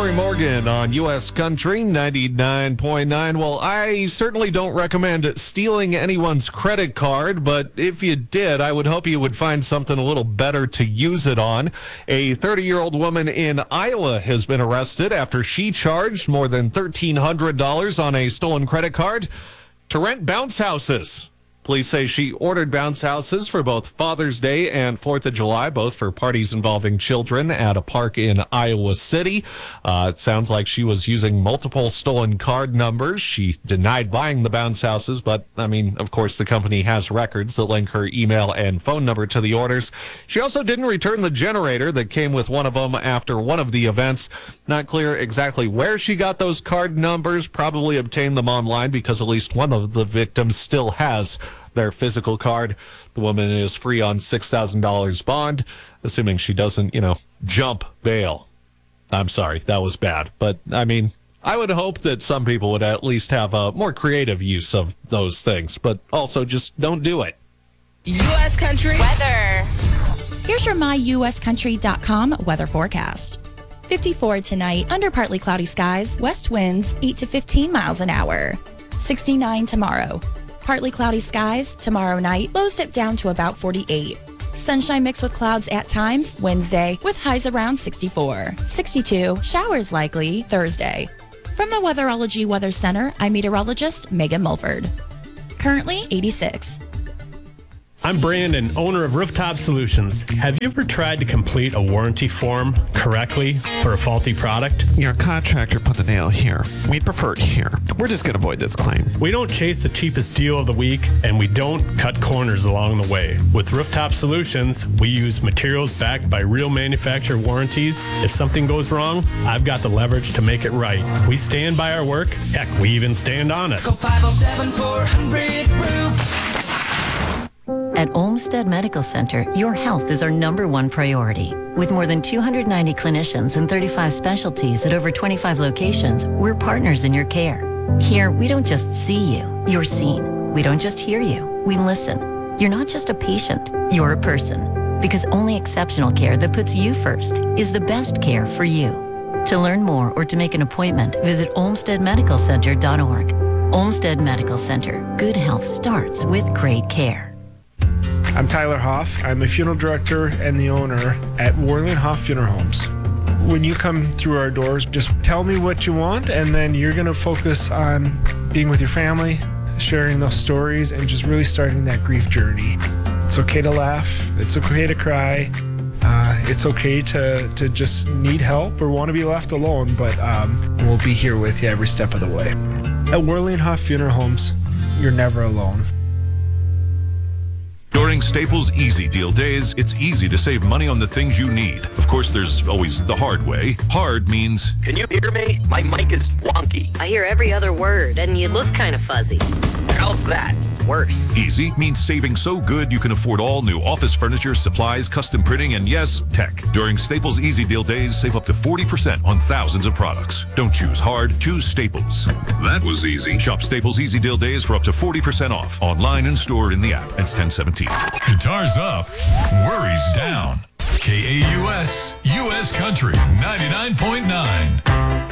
Corey Morgan on U.S. Country 99.9. Well, I certainly don't recommend stealing anyone's credit card, but if you did, I would hope you would find something a little better to use it on. A 30-year-old woman in Iowa has been arrested after she charged more than $1,300 on a stolen credit card to rent bounce houses. Police say she ordered bounce houses for both Father's Day and 4th of July, both for parties involving children at a park in Iowa City. It sounds like she was using multiple stolen card numbers. She denied buying the bounce houses, but, of course, the company has records that link her email and phone number to the orders. She also didn't return the generator that came with one of them after one of the events. Not clear exactly where she got those card numbers, probably obtained them online because at least one of the victims still has their physical card. The woman is free on $6,000 bond, assuming she doesn't, jump bail. I'm sorry, that was bad. But, I would hope that some people would at least have a more creative use of those things, but also just don't do it. U.S. Country weather. Here's your myuscountry.com weather forecast. 54 tonight, under partly cloudy skies, west winds 8 to 15 miles an hour. 69 tomorrow. Partly cloudy skies tomorrow night, lows dip down to about 48. Sunshine mixed with clouds at times Wednesday with highs around 64. 62, showers likely Thursday. From the Weatherology Weather Center, I'm meteorologist Megan Mulford. Currently 86. I'm Brandon, owner of Rooftop Solutions. Have you ever tried to complete a warranty form correctly for a faulty product? Your contractor put the nail here. We'd prefer it here. We're just going to avoid this claim. We don't chase the cheapest deal of the week, and we don't cut corners along the way. With Rooftop Solutions, we use materials backed by real manufacturer warranties. If something goes wrong, I've got the leverage to make it right. We stand by our work. Heck, we even stand on it. Call 507-400-ROOF. At Olmsted Medical Center, your health is our #1 priority. With more than 290 clinicians and 35 specialties at over 25 locations, we're partners in your care. Here, we don't just see you, you're seen. We don't just hear you, we listen. You're not just a patient, you're a person. Because only exceptional care that puts you first is the best care for you. To learn more or to make an appointment, visit olmstedmedicalcenter.org. Olmsted Medical Center. Good health starts with great care. I'm Tyler Hoff. I'm a funeral director and the owner at Worley & Hoff Funeral Homes. When you come through our doors, just tell me what you want, and then you're going to focus on being with your family, sharing those stories, and just really starting that grief journey. It's okay to laugh. It's okay to cry. It's okay to just need help or want to be left alone, but we'll be here with you every step of the way. At Worley & Hoff Funeral Homes, you're never alone. During Staples Easy Deal Days, it's easy to save money on the things you need. Of course, there's always the hard way. Hard means... Can you hear me? My mic is wonky. I hear every other word, and you look kind of fuzzy. How's that? Worse. Easy means saving so good you can afford all new office furniture, supplies, custom printing, and yes, tech. During Staples Easy Deal Days, save up to 40% on thousands of products. Don't choose hard, choose Staples. That was easy. Shop Staples Easy Deal Days for up to 40% off. Online and store in the app. It's 10/17. Guitars up, worries down. KAUS, U.S. Country 99.9.